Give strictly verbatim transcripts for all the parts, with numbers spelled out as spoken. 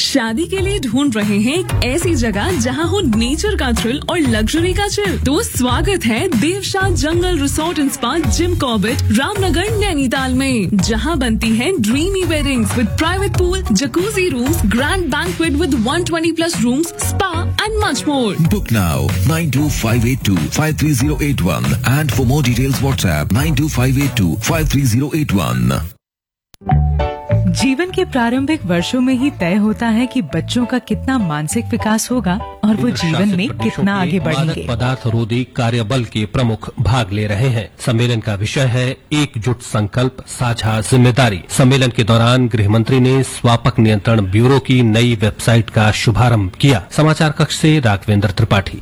शादी के लिए ढूंढ रहे हैं एक ऐसी जगह जहां हो नेचर का थ्रिल और लग्जरी का चिल, तो स्वागत है देवशाह जंगल resort and spa Jim Corbett Ramnagar Nainital में, जहां बनती है dreamy weddings with private pool, jacuzzi rooms, grand banquet with one hundred twenty plus rooms, spa and much more. Book now nine two five eight two five three zero eight one and for more details WhatsApp nine two five eight two five three zero eight one। जीवन के प्रारंभिक वर्षों में ही तय होता है कि बच्चों का कितना मानसिक विकास होगा और वो जीवन में कितना आगे बढ़ेंगे। पदार्थ रोधी कार्यबल के प्रमुख भाग ले रहे हैं। सम्मेलन का विषय है एकजुट संकल्प साझा जिम्मेदारी। सम्मेलन के दौरान गृह मंत्री ने स्वापक नियंत्रण ब्यूरो की नई वेबसाइट का शुभारंभ किया। समाचार कक्ष से राघवेंद्र त्रिपाठी।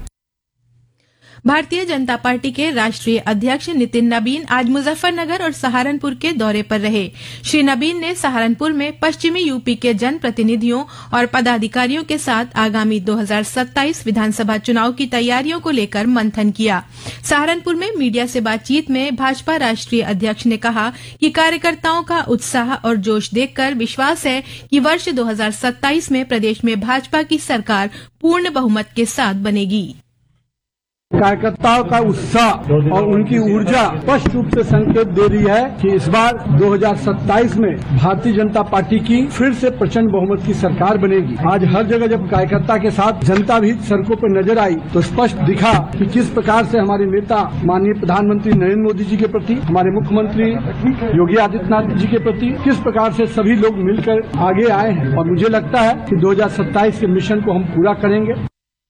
भारतीय जनता पार्टी के राष्ट्रीय अध्यक्ष नितिन नबीन आज मुजफ्फरनगर और सहारनपुर के दौरे पर रहे। श्री नबीन ने सहारनपुर में पश्चिमी यूपी के जनप्रतिनिधियों और पदाधिकारियों के साथ आगामी दो हज़ार सत्ताईस विधानसभा चुनाव की तैयारियों को लेकर मंथन किया। सहारनपुर में मीडिया से बातचीत में भाजपा राष्ट्रीय अध्यक्ष ने कहा कि कार्यकर्ताओं का उत्साह और जोश देखकर विश्वास है कि वर्ष दो हज़ार सत्ताईस में प्रदेश में भाजपा की सरकार पूर्ण बहुमत के साथ बनेगी। कार्यकर्ताओं का उत्साह और उनकी ऊर्जा स्पष्ट रूप से संकेत दे रही है कि इस बार दो हज़ार सत्ताईस में भारतीय जनता पार्टी की फिर से प्रचंड बहुमत की सरकार बनेगी। आज हर जगह जब कार्यकर्ता के साथ जनता भी सड़कों पर नजर आई तो स्पष्ट दिखा कि किस प्रकार से हमारे नेता माननीय प्रधानमंत्री नरेंद्र मोदी जी के प्रति, हमारे मुख्यमंत्री योगी आदित्यनाथ जी के प्रति किस प्रकार से सभी लोग मिलकर आगे आए हैं और मुझे लगता है कि दो हज़ार सत्ताईस के मिशन को हम पूरा करेंगे।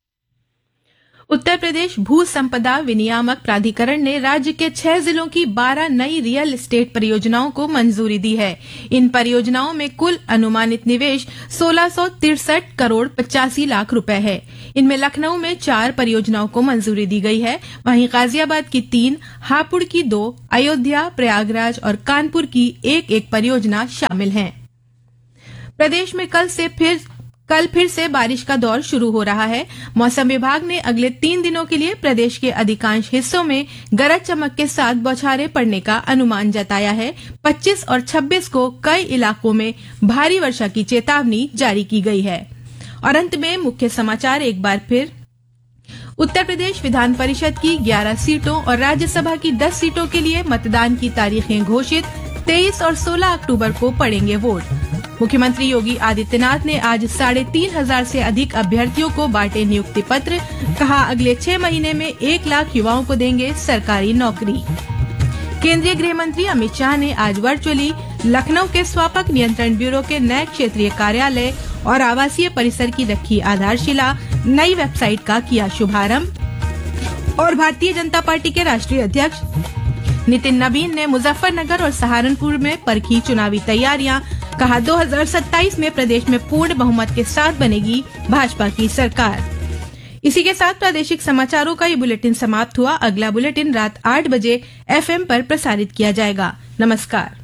उत्तर प्रदेश भू संपदा विनियामक प्राधिकरण ने राज्य के छह जिलों की बारह नई रियल एस्टेट परियोजनाओं को मंजूरी दी है। इन परियोजनाओं में कुल अनुमानित निवेश सोलह सौ तिरसठ करोड़ पचासी लाख रुपए है। इनमें लखनऊ में चार परियोजनाओं को मंजूरी दी गई है, वहीं गाजियाबाद की तीन, हापुड़ की दो, अयोध्या, प्रयागराज और कानपुर की एक एक परियोजना शामिल हैं। प्रदेश में कल से फिर कल फिर से बारिश का दौर शुरू हो रहा है। मौसम विभाग ने अगले तीन दिनों के लिए प्रदेश के अधिकांश हिस्सों में गरज चमक के साथ बौछारें पड़ने का अनुमान जताया है। पच्चीस और छब्बीस को कई इलाकों में भारी वर्षा की चेतावनी जारी की गई है। और अंत में मुख्य समाचार एक बार फिर। उत्तर प्रदेश विधान परिषद की ग्यारह सीटों और राज्यसभा की दस सीटों के लिए मतदान की तारीखें घोषित। तेईस और सोलह अक्टूबर को पड़ेंगे वोट। मुख्यमंत्री योगी आदित्यनाथ ने आज साढ़े तीन हजार से अधिक अभ्यर्थियों को बांटे नियुक्ति पत्र। कहा अगले छह महीने में एक लाख युवाओं को देंगे सरकारी नौकरी। केंद्रीय गृह मंत्री अमित शाह ने आज वर्चुअली लखनऊ के स्वापक नियंत्रण ब्यूरो के नए क्षेत्रीय कार्यालय और आवासीय परिसर की रखी आधारशिला। नई वेबसाइट का किया शुभारंभ। और भारतीय जनता पार्टी के राष्ट्रीय अध्यक्ष नितिन नबीन ने मुजफ्फरनगर और सहारनपुर में परखी चुनावी तैयारियां। कहा दो हज़ार सत्ताईस में प्रदेश में पूर्ण बहुमत के साथ बनेगी भाजपा की सरकार। इसी के साथ प्रादेशिक समाचारों का ये बुलेटिन समाप्त हुआ। अगला बुलेटिन रात आठ बजे एफएम पर प्रसारित किया जाएगा। नमस्कार।